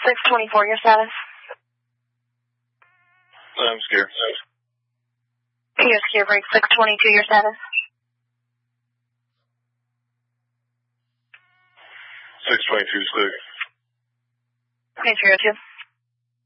624, your status? I'm scared. You're scared, break 622, your status? 622 is clear. Okay, 302.